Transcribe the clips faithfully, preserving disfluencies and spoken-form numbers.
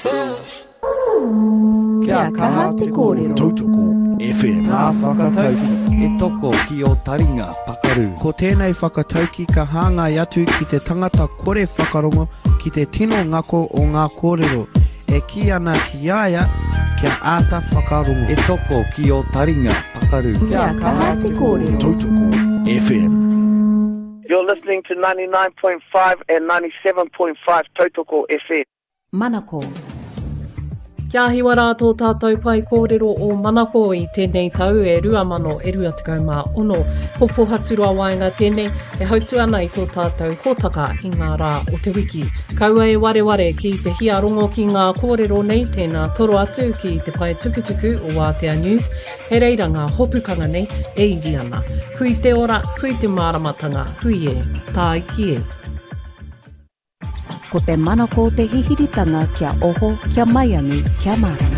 Kia kaha te kōrero. Tautoko F M. Ngā whakatauki. E toko ki o taringa pakaru. Ko tēnei whakatauki ka hāngai atu ki te tangata kore whakarongo ki te tino ngako o ngā kōrero. E ki ana ki aia kia āta whakarongo. E toko ki o taringa pakaru. Kia kaha te kōrero. Tautoko F M. You're listening to ninety-nine point five and ninety-seven point five Tautoko F M. Manako. Kia hiwa rātō tātou pai kōrero o Manako i tēnei tau e rua mano e rua tekau mā ono. Popo haturua waenga tēnei e hautu ana i tō tātou hōtaka i ngā rā o te wiki. Kaua e ware ware ki te hia rongo ki ngā kōrero nei tēnā toro atu ki te pai tukutuku o Wātea News. He reira ngā hopukanga nei e iri ana. Hui te ora, hui te māramatanga, hui e, tā iki e. Ko te manako te hihiritanga kia oho, kia maiangi, kia marama.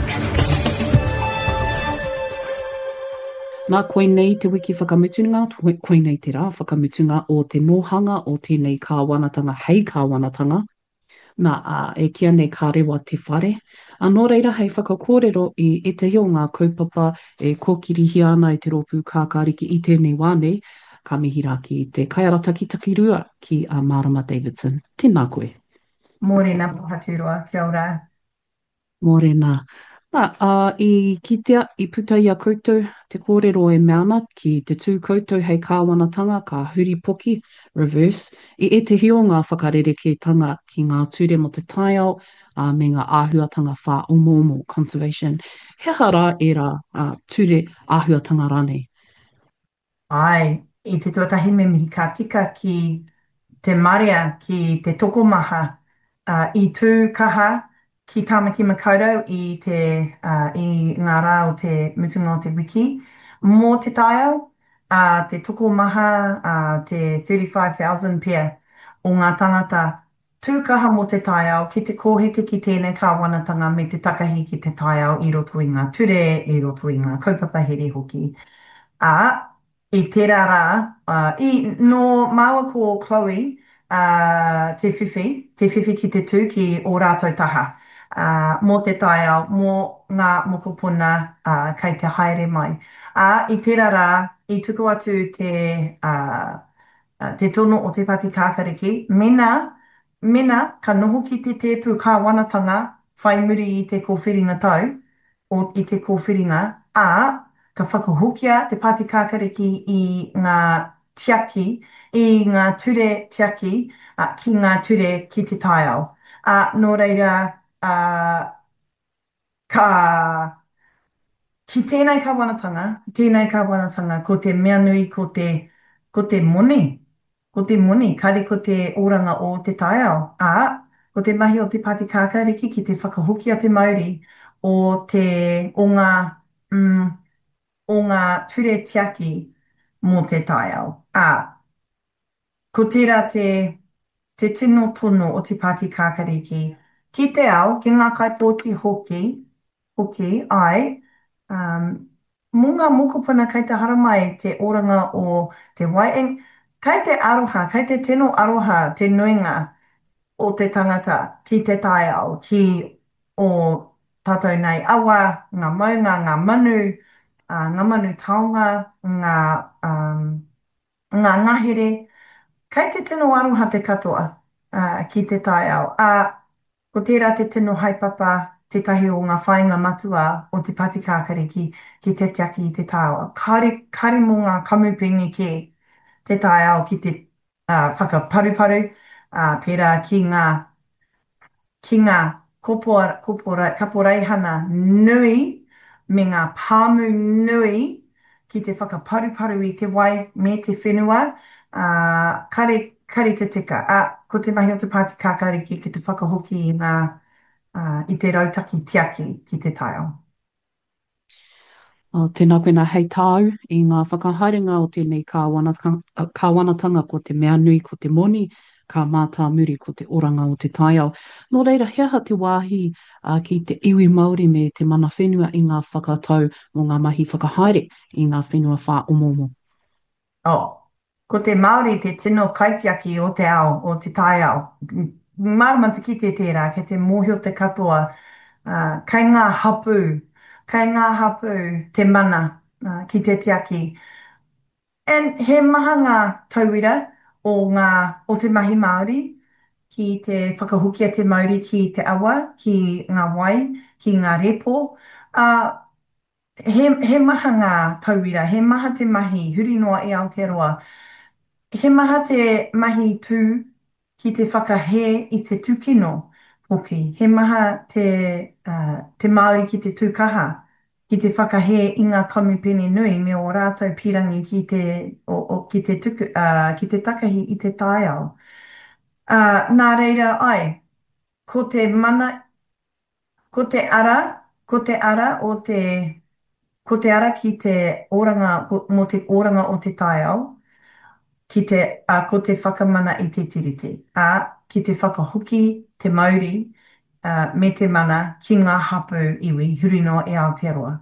Nā koe nei te wiki whakamutunga, koe nei te rā whakamutunga o te nohanga o tēnei kāwanatanga, hei kāwanatanga. Nā uh, e kia nei kā rewa te whare. Anō reira hei whakakōrero i e te hio ngā kaupapa e kōkirihi ana i te rōpū kākāriki i tēnei wānei, ka mihi rā ki te kaiarata ki takirua ki a uh, Marama Davidson. Tēnā koe. Mōrena Pohatirua, kia ora. Mōrena. Nā, uh, i kitea, i puta ia koutou, te kōrero e meana ki te tū koutou hei kāwanatanga, ka huri poki, reverse, i e te hio ngā whakarereketanga ki ngā ture mo te taiao, uh, me ngā āhuatanga whā omo omo, conservation. He hara e rā uh, ture āhuatanga rānei? Ai, i te tuatahi me mihi ka tika ki te maria, ki te tokomaha, uh, i tū kaha, ki Tāmaki Makaurau i, te, uh, i ngā rā o te mutunga o te wiki. Mō te taiao, uh, te tokomaha, uh, te thirty-five thousand pia o ngā tangata tūkaha mō te taiao, ki te kōhete ki tēnei kāwanatanga me te takahi ki te taiao i roto i ngā ture, i roto i ngā kaupapa here hoki. A, i tērā rā, uh, i no māua ko Chloe, uh, te whiwhi, te whiwhi ki te tū ki o rātou taha. Uh, mō te taiao, mō ngā mokopuna uh, kei te haere mai. A, i tērā rā, i tuku atu te, uh, uh, te tono o te pati kākariki, mena, mena ka noho ki te tēpū kāwanatanga whai muri i te kōwhiringa tau, o i te kōwhiringa, a, ka whakahukia te pāti kākariki i ngā tiaki, i ngā ture tiaki, uh, ki ngā ture ki te taiao. Uh, nō reira, uh, ka, ki tēnei kāwanatanga, tēnei kāwanatanga, ko te mea nui, ko te, ko te moni, ko te moni, kare ko te oranga o te taiao. A, ko te mahi o te pāti kākariki ki te whakahukia te mauri o te, o ngā, mm, o ngā ture tiaki mō te taiao. A, ko tērā te, te tino tono o te pāti kākariki. Ki te ao, ki ngā kaipōti hoki, hoki, ai, um, mō ngā mokopuna kei te haramai te oranga o te waieng, kei te aroha, kei te tino aroha, te nuinga o te tangata ki te taiao, ki o tātou nei awa, ngā maunga, ngā manu, Uh, ngā manu taonga, ngā, um, ngā ngahere, kei te tino aroha te katoa uh, ki te taiao. A, ko tērā te tino haipapa, te tahi o ngā whainga matua o te pāti kākariki ki te tiaki i te taiao. Kare, kare mō ngā kamupingi ki te taiao ki te uh, whakaparuparu, uh, pērā ki ngā, ki ngā kopora, kopora, kaporeihana nui, me ngā pāmu nui ki te whakaparuparu i te wai me te whenua, uh, kare, kare te tika. A, ko te mahi o te pāti kākariki ki te whakahoki i, ngā, uh, i te rautaki tiaki ki te taiao. Uh, tēnā koe nā hei tāu i ngā whakahaerenga o tēnei kāwanatanga, kāwanatanga ko te mea nui ko te moni, ka mātā muri ko te oranga o te taiao. Nō reira, hea te wāhi uh, ki te iwi Māori me te mana whenua i ngā whakatau mō ngā mahi whakahaere i ngā whenua whā omomo. Oh, ko te Māori te tino kaitiaki o te ao, o te taiao. Māramata ki te tērā, ke te mōhio te katoa uh, kai ngā hapu, kai ngā hapu te mana uh, ki te tiaki. And he maha ngā tauira o, ngā, o te mahi Māori, ki te whakahukia te Māori ki te awa, ki ngā wai, ki ngā repo. Uh, he, he maha ngā tauira, he maha te mahi, huri noa i Aotearoa. He maha te mahi tū ki te whakahe i te tūkino hoki. He maha te, uh, te Māori ki te tūkaha, ki te whakahe i ngā kamupene nui me o rātou pirangi ki te, o, o, ki te, tuku, uh, ki te takahi i te taiao. Uh, nā reira ai, ko te mana, ko te ara, ko te ara o te, ko te ara ki te oranga, mo te oranga o te taiao, ki te, a ko te whakamana i te tiriti. A ki te whakahoki, te Māori, uh, me te mana ki ngā hapu iwi, huri noa e Aotearoa.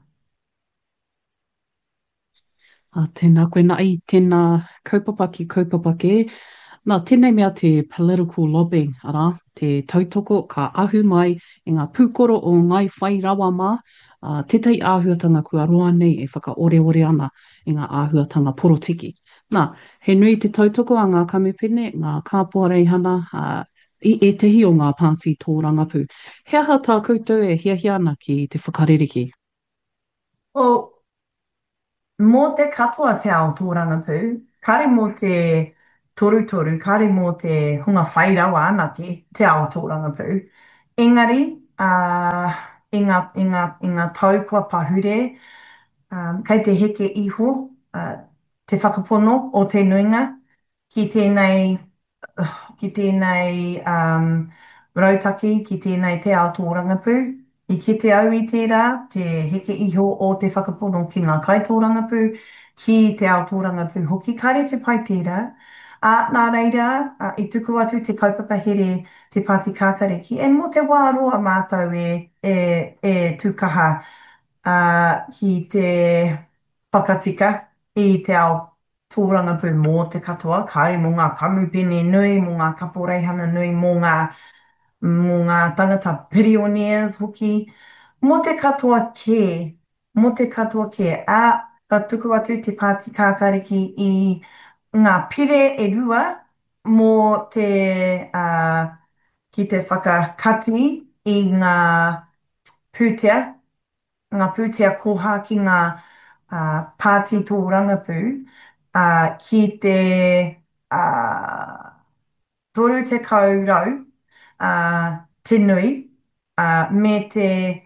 A tēnā koe nā i tēnā kaupapa ki kaupapa ke. Nā, tēnei mea te political lobbying, ara, te tautoko ka ahu mai i ngā pūkoro o ngai whai rawa mā, uh, tētai āhuatanga kua roa nei e whakaore-ore ana i ngā āhuatanga porotiki. Nā, he nui te tautoko a ngā kamupene, ngā kāpuareihana, uh, i e tehi o ngā pāti tō rangapū. He aha tā koutou e hiahia ana ki te whakaririki? O, mō te katoa te ao tō rangapū, kare mō te toru-toru, kare mō te hunga whairawa anake te ao tō rangapū. Engari, uh, i, ngā, i, ngā, i ngā tau kua pahure, um, kei te heke iho, uh, te whakapono o te nuinga, ki tēnei, uh, ki tēnei um, rautaki, ki tēnei te ao tō rangapū. I ki te au i tērā, te heke iho o te whakapono ki ngā kai tō rangapū, ki te ao tō rangapū hoki, kare te pai tērā. A nā reira, a, i tuku atu te kaupapa here te Pāti Kākariki. E mō te wā roa mātou e, e, e tūkaha uh, ki te whakatika i te ao tō rangapū mō te katoa, kāre mō ngā kamupene nui, mō ngā kaporeihana nui, mō ngā, mō ngā tangata pioneers hoki, mō te katoa ke, mō te katoa ke, a, ka tuku atu te Pāti Kākariki i ngā pire e rua mō te, uh, ki te whakakati i ngā pūtea, ngā pūtea koha ki ngā uh, pāti tō rangapū, uh, ki te uh, toru te kaurau, uh, te nui, uh, me te,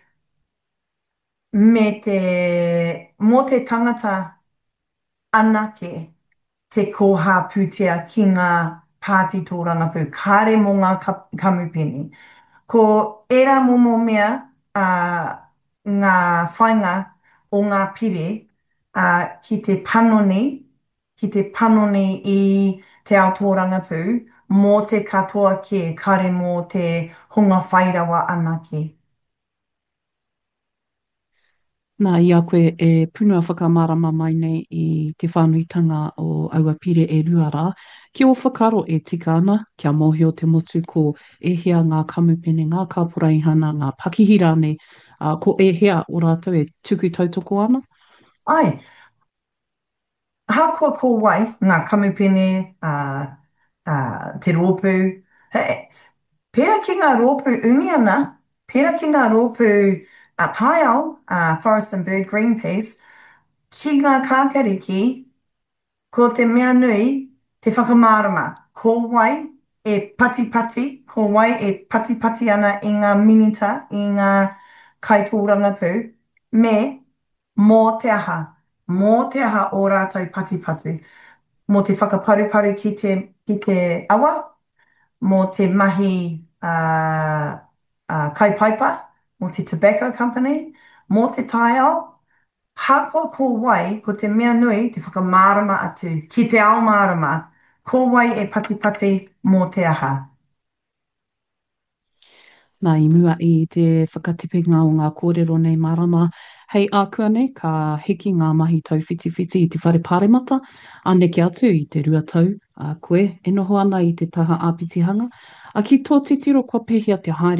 me te, mō te tangata anake, te koha pūtea ki ngā pāti tō rangapū, kāre mō ngā kamupene. Ko era momo mea uh, ngā whainga o ngā pire uh, ki te panoni, ki te panoni i te ao tō rangapū, mō te katoa ke, kāre mō te hunga whairawa anake. Nā, ia koe e punua whakamārama mai nei i te whānuitanga o aua pire e ruara. Ki o whakaro e tika ana, kia mōhio te motu ko e hea ngā kamupene, ngā kāporeihana, ngā pakihira nei, uh, ko e hea o rātou e tuku tautoko ana? Ai, hākua ko wai ngā kamupene, uh, uh, te rōpū. Hey, pēra ki ngā rōpū uni ana, pēra ki ngā rōpū a taiao, uh, Forest and Bird Greenpeace, ki ngā kākariki, ko te mea nui, te whakamārama. Ko wai e pati-pati, ko wai e pati-pati ana i ngā minita, i ngā kaitōrangapū, me mō te aha, mō te aha o rātou pati-pati. Mō te whakaparuparu ki te, ki te awa, mō te mahi uh, uh, kaipaipa, mō te tobacco company, mō te taiao, hākua ko wai, ko te mea nui, te whakamārama atu, ki te ao mārama, ko wai e pati-pati mō te aha. Nā, i mua i te whakatipinga o ngā kōrero nei marama. Hei ākua nei, ka hiki ngā mahi tau whiti-whiti i te whare pāremata, aneke atu i te rua tau, a koe, e noho ana i te taha āpitihanga, a ki tō titiro kua pehia te haere,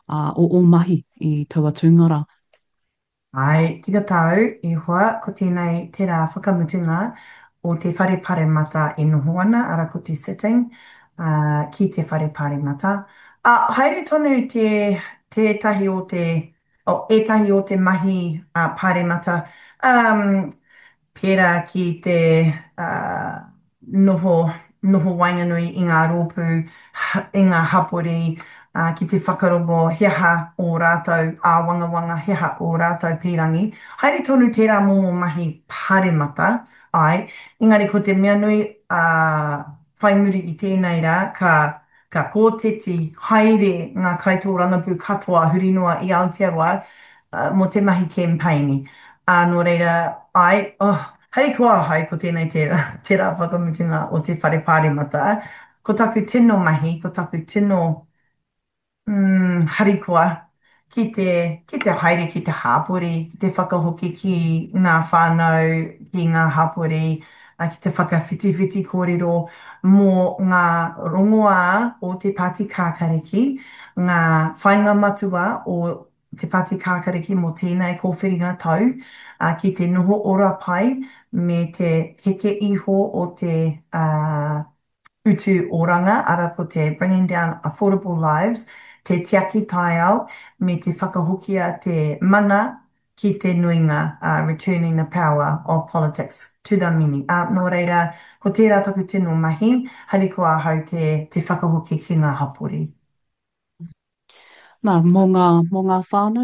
uh, o, o mahi i taua tūngara. Ai, tika tau, i hoa, ko tēnei te rā whakamutunga o te whare pare mata e noho ana, ara ko te sitting, uh, ki te whare pare mata. Uh, haere tonu te, te tahi o te, o e tahi o te mahi uh, pare mata. Um, pērā ki te uh, noho, noho wainganui i ngā rōpū, ha- i ngā hapori, uh, ki te whakarongo heha o rātou, a wanga wanga heha o rātou pīrangi. Haere tonu tērā momo mahi pāremata, ai, engari ko te mea nui uh, whai muri i tēnei rā, ka Ka kōteti haere ngā kaitōrangapū katoa hurinoa i Aotearoa uh, mo te mahi campaigni. A nō reira, ai, oh, hei kua hai ko tēnei tērā, tērā whakamutunga o te whare pāremata. Ko taku tino mahi, ko taku tino mm, harikoa ki te, ki te haere, ki te hāpori, ki te whakahoki ki ngā whānau, ki ngā hāpori, a ki te whakawhitiwhiti kōrero mō ngā rongoā o te pāti kākariki, ngā whainga matua o te pāti kākariki mō tēnei kōwhiringa tau, a ki te noho ora pai me te heke iho o te uh, utu oranga, ara ko te Bringing Down Affordable Lives, te tiaki tai au, me te whakahokia te mana ki te nuinga, uh, returning the power of politics to the mini. Uh, nō reira, ko tērā taku tino mahi, hari ko ahau te, te whakahoki ki ngā hapori. Nā, mō ngā, mō ngā whānau,